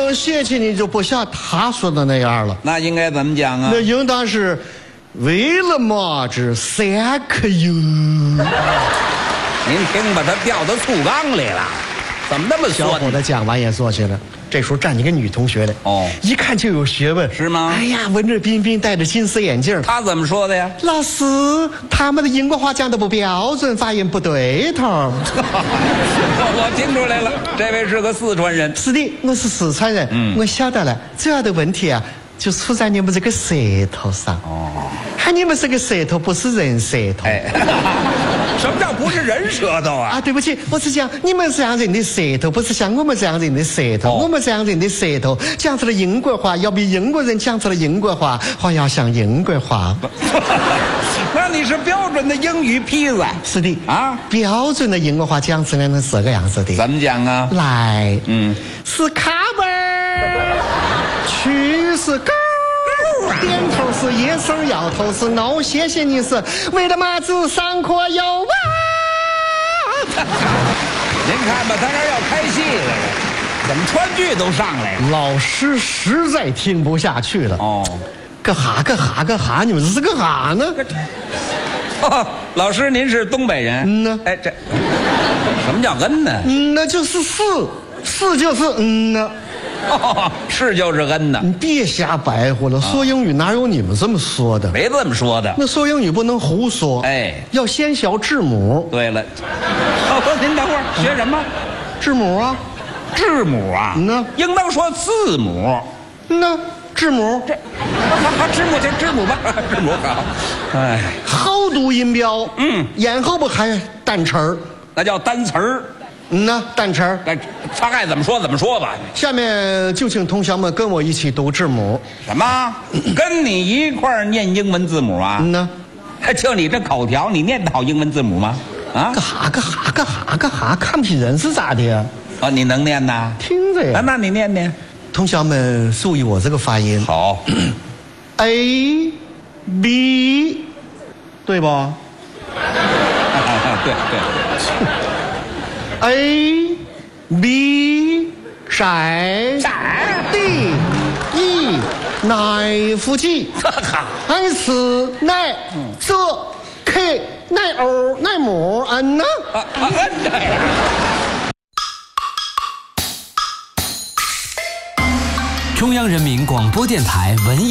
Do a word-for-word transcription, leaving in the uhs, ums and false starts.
样写起，你就不像他说的那样了。 那应该怎么讲啊？ 那应当是为了么子三克油。您听吧，他掉到醋缸里了，怎么那么小伙酸？ 子讲完也坐下了。这时候站起个女同学来， 哦， 一看就有学问， 是吗？ 哎呀，文质彬彬，戴着金丝眼镜。 他怎么说的呀？ 老师，他们的英国话讲的不标准，发音不对头。 我我听出来了，这位是个四川人。 是的，我是四川人。嗯，我晓得了，主要的问题啊，就出在你们这个舌头上。哦，喊你们是个舌头，不是人舌头。 哎，什么叫不是人舌头啊？ 啊，对不起，我是讲你们这样人的舌头，不是像我们这样人的舌头。 哦、 我们这样人的舌头讲出了英国话，要比英国人讲出了英国话，还要像英国话。 那你是标准的英语坯子。 是的啊， 标准的英国话讲出来呢是这个样子的。 怎么讲啊？ 来， 嗯， 是卡本儿，去是高。点头是 yes， 摇头是 no， 谢谢你是为了嘛子上课有啊。 您看吧，他这要开戏了，怎么川剧都上来了？ 老师实在听不下去了。 哦， 个哈个哈个哈，你们这是个哈呢？ 哦，老师您是东北人？ 嗯呢。 哎，这什么叫嗯呢？ 嗯呢就是是，是就是嗯呢。 哦，是就是嗯呢。 你别瞎白活了，说英语哪有你们这么说的？ 没这么说的。 那说英语不能胡说， 哎， 要先学字母。 对了，哦，您等会儿学什么？ 字母啊， 字母啊， 嗯呢， 应当说字母。 那字母这，字母就字母吧，字母好。哎， 好读音标， 嗯， 咽后不还单词儿， 那叫单词儿。 嗯呐，单词儿。 该他爱怎么说怎么说吧。 下面就请同学们跟我一起读字母。 什么？跟你一块儿念英文字母啊？ 嗯呐， 就你这口条，你念得好英文字母吗？啊？ 个哈个哈个哈个哈，看不起人是咋的呀？ 哦，你能念呐？ 听着呀。 啊，那你念念。 同学们注意我这个发音。 好。 A B， 对不？ 对对。 A B 晒晒 D E 奶夫鸡 S 奶这 K 奶偶奶母嗯呢？ 啊啊！对。 中央人民广播电台文艺